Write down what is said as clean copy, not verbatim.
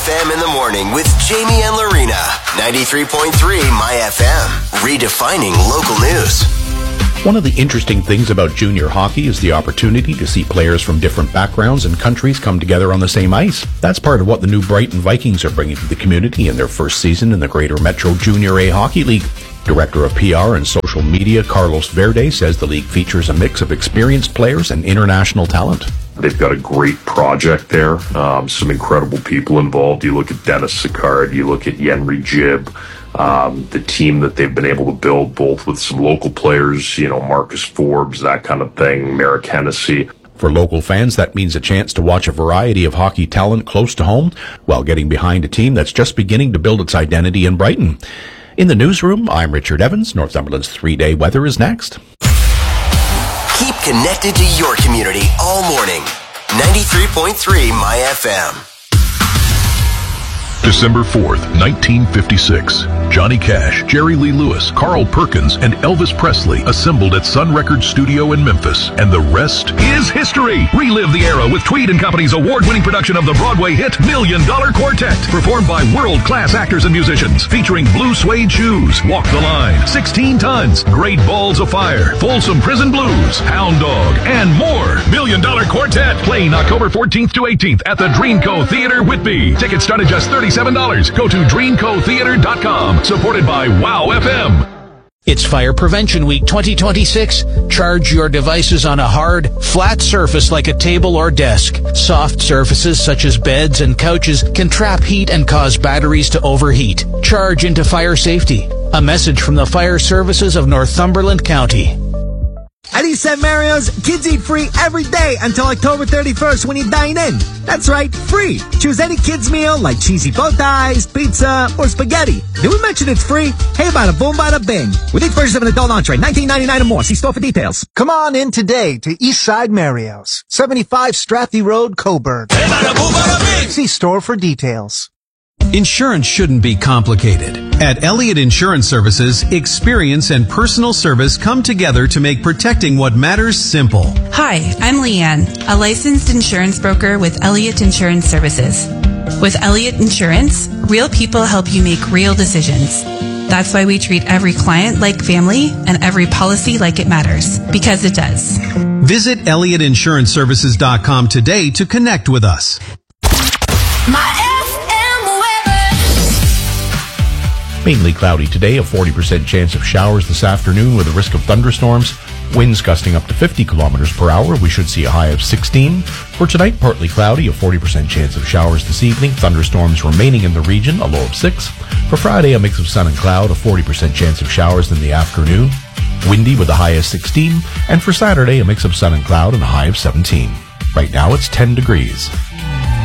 FM in the morning with Jamie and Lorena. 93.3 My FM. Redefining local news. One of the interesting things about junior hockey is the opportunity to see players from different backgrounds and countries come together on the same ice. That's part of what the new Brighton Vikings are bringing to the community in their first season in the Greater Metro Junior A Hockey League. Director of PR and social media Carlos Verde says the league features a mix of experienced players and international talent. They've got a great project there, some incredible people involved. You look at Dennis Sicard, you look at Yenry Jib, the team that they've been able to build, both with some local players, Marcus Forbes, that kind of thing, Merrick Hennessy. For local fans, that means a chance to watch a variety of hockey talent close to home while getting behind a team that's just beginning to build its identity in Brighton. In the newsroom, I'm Richard Evans. Northumberland's 3-day weather is next. Keep connected to your community all morning. 93.3 My FM. December 4th, 1956. Johnny Cash, Jerry Lee Lewis, Carl Perkins, and Elvis Presley assembled at Sun Records Studio in Memphis. And the rest is history. Relive the era with Tweed & Company's award-winning production of the Broadway hit $1 Million Quartet, performed by world-class actors and musicians, featuring Blue Suede Shoes, Walk the Line, 16 Tons, Great Balls of Fire, Folsom Prison Blues, Hound Dog, and more. $1 Million Quartet, playing October 14th to 18th at the Dreamco Theater, Whitby. Tickets start at just $37. Go to DreamcoTheater.com. Supported by Wow FM. It's Fire Prevention Week 2026. Charge your devices on a hard, flat surface like a table or desk. Soft surfaces such as beds and couches can trap heat and cause batteries to overheat. Charge into fire safety. A message from the Fire Services of Northumberland County. At East St. Mario's, kids eat free every day until October 31st when you dine in. That's right, free. Choose any kids meal like cheesy bow ties, pizza, or spaghetti. Did we mention it's free? Hey, bada boom, bada bing. With each purchase of an adult entree, $19.99 or more. See store for details. Come on in today to Eastside Mario's, 75 Strathy Road, Coburg. Hey, bada boom, bada bing. See store for details. Insurance shouldn't be complicated. At Elliott Insurance Services, experience and personal service come together to make protecting what matters simple. Hi, I'm Leanne, a licensed insurance broker with Elliott Insurance Services. With Elliott Insurance, real people help you make real decisions. That's why we treat every client like family and every policy like it matters, because it does. Visit ElliottInsuranceServices.com today to connect with us. Mainly cloudy today, a 40% chance of showers this afternoon with a risk of thunderstorms. Winds gusting up to 50 kilometers per hour. We should see a high of 16. For tonight, partly cloudy, a 40% chance of showers this evening. Thunderstorms remaining in the region, a low of 6. For Friday, a mix of sun and cloud, a 40% chance of showers in the afternoon. Windy with a high of 16. And for Saturday, a mix of sun and cloud and a high of 17. Right now, it's 10 degrees.